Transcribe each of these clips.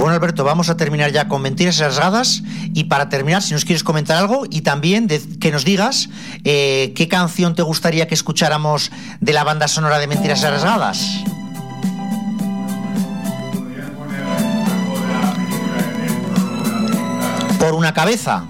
Bueno, Alberto, vamos a terminar ya con Mentiras Arriesgadas, y para terminar, si nos quieres comentar algo y también que nos digas qué canción te gustaría que escucháramos de la banda sonora de Mentiras Arriesgadas. Por una cabeza.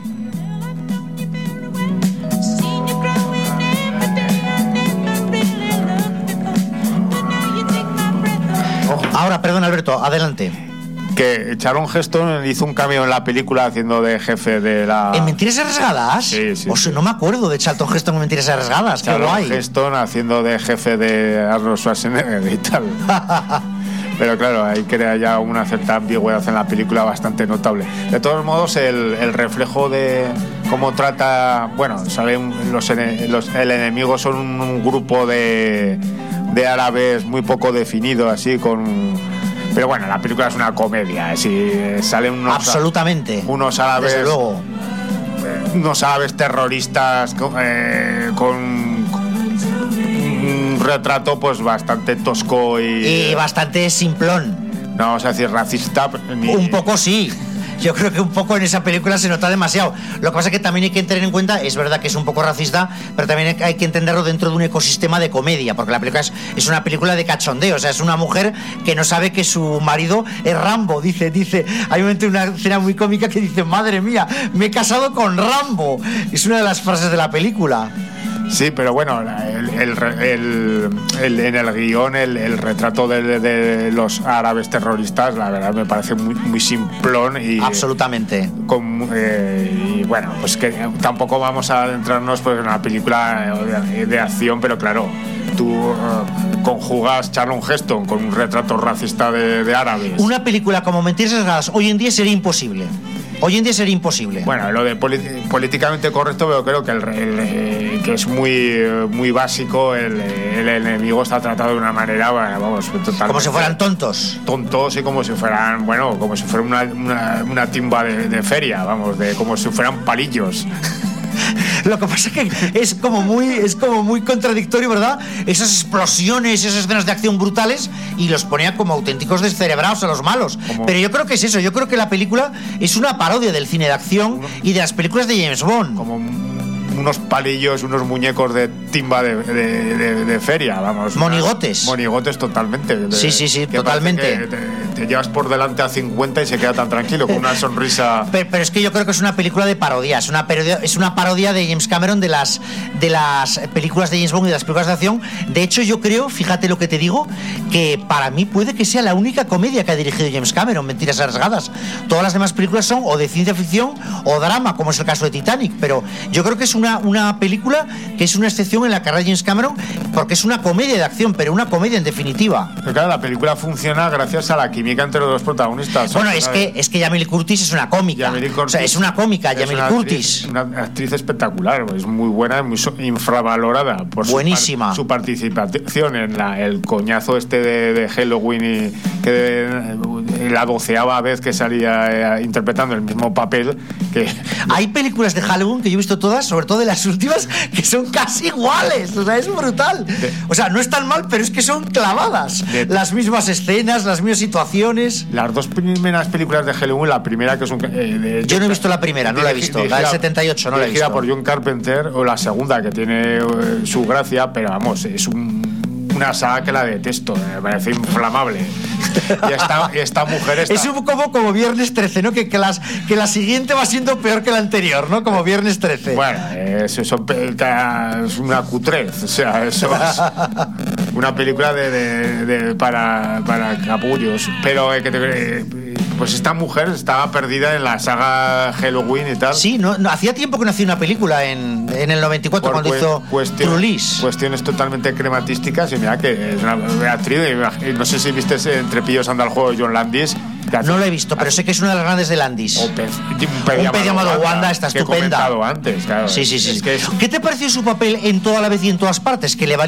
Ahora, perdón, Alberto, adelante. Que Charlton Heston hizo un cameo en la película haciendo de jefe de la... ¿En Mentiras Arriesgadas? Sí. O sea, no me acuerdo de Charlton Heston en Mentiras Arriesgadas. Qué guay. Charlton Heston haciendo de jefe de Arnold Schwarzenegger y tal. Pero claro, ahí crea ya una cierta ambigüedad en la película bastante notable. De todos modos, el reflejo de cómo trata... Bueno, saben, el enemigo son un grupo de árabes muy poco definido, así con... Pero bueno, la película es una comedia, así salen unos... Absolutamente. Unos árabes... Desde luego. Unos árabes terroristas con un retrato pues bastante tosco y bastante simplón. No vamos a decir racista ni... Un poco sí. Yo creo que un poco en esa película se nota demasiado. Lo que pasa es que también hay que tener en cuenta, es verdad que es un poco racista, pero también hay que entenderlo dentro de un ecosistema de comedia, porque la película es una película de cachondeo. O sea, es una mujer que no sabe que su marido es Rambo. Dice, hay un momento, una escena muy cómica que dice: madre mía, me he casado con Rambo. Es una de las frases de la película. Sí, pero bueno, en el guión el retrato de los árabes terroristas, la verdad me parece muy simplón y... Absolutamente. Y bueno, pues que tampoco vamos a adentrarnos pues, en una película de acción, pero claro, tú conjugas Charlton Heston con un retrato racista de árabes. Una película como Mentiras Arriesgadas hoy en día sería imposible. Bueno, lo de políticamente correcto, pero creo que que es muy básico. El enemigo está tratado de una manera, bueno, vamos, totalmente... Como si fueran tontos. Tontos y como si fueran, bueno, como si fuera una timba de feria, vamos, como si fueran palillos. Lo que pasa es que es como muy contradictorio, ¿verdad? Esas explosiones, esas escenas de acción brutales, y los ponía como auténticos descerebrados a los malos. Pero yo creo que es eso, yo creo que la película es una parodia del cine de acción y de las películas de James Bond. Como unos palillos, unos muñecos de timba de feria, vamos. Monigotes. Monigotes totalmente. Sí, totalmente. Te llevas por delante a 50 y se queda tan tranquilo, con una sonrisa. Pero es que yo creo que es una película de parodia. Es una parodia de James Cameron de las películas de James Bond y de las películas de acción. De hecho, yo creo, fíjate lo que te digo, que para mí puede que sea la única comedia que ha dirigido James Cameron, Mentiras Arriesgadas. Todas las demás películas son o de ciencia ficción o drama, como es el caso de Titanic. Pero yo creo que es una película que es una excepción en la carrera de James Cameron, porque es una comedia de acción, pero una comedia en definitiva. Pero claro, la película funciona gracias a la química entre los dos protagonistas. Bueno, es que Jamie Lee Curtis es una cómica. O sea, es una cómica, Jamie Lee Curtis. Una actriz espectacular, es muy buena, muy infravalorada por buenísima. Su participación en el coñazo de Halloween, y que la 12ª vez que salía interpretando el mismo papel. Hay películas de Halloween que yo he visto todas, sobre todo de las últimas, que son casi iguales. O sea, es brutal. O sea, no es tan mal, pero es que son clavadas. Las mismas escenas, las mismas situaciones. Las dos primeras películas de Halloween, la primera que es yo no he visto la primera, no la he visto. La del 78 no la he visto. Por John Carpenter, o la segunda, que tiene su gracia, pero vamos, es una saga que la detesto, me parece inflamable. Y esta mujer está... Es un poco como Viernes 13, ¿no? Que la siguiente va siendo peor que la anterior, ¿no? Como Viernes 13. Bueno, eso es una cutrez, o sea, eso es una película para capullos. Pero pues esta mujer estaba perdida en la saga Halloween y tal. Sí, no hacía tiempo que no hacía una película en el 94 cuando hizo True Lies. Cuestiones totalmente crematísticas, y mira que es una actriz, no sé si viste Entre pillos anda el juego de John Landis. No lo he visto, pero sé que es una de las grandes de Landis. Un pez llamado Wanda, está estupenda. Que he comentado antes, claro. Sí. ¿Qué te pareció su papel en Toda la vez y en todas partes? Que le